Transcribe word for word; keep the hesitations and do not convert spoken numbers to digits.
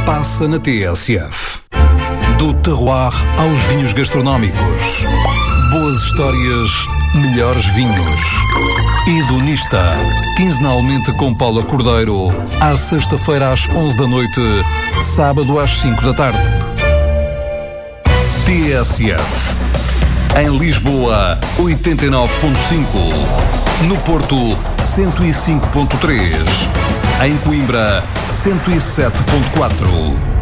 passa na T S F. Do terroir aos vinhos gastronómicos. Boas histórias, melhores vinhos. Hedonista, quinzenalmente com Paula Cordeiro, à sexta-feira às onze da noite, sábado às cinco da tarde. T S F. Em Lisboa, oitenta e nove ponto cinco. No Porto, cento e cinco ponto três. Em Coimbra, cento e sete ponto quatro.